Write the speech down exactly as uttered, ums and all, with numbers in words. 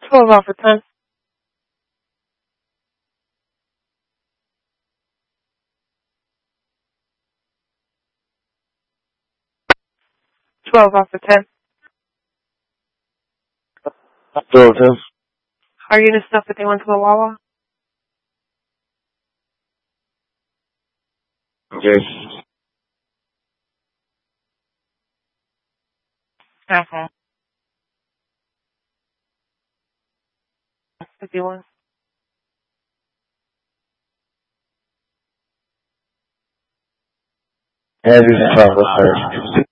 twelve off for ten. twelve off for ten. twelve ten. Are you in stuff that they went to the Wawa? Okay. Uh-huh. fifty-one. Heavy travel first.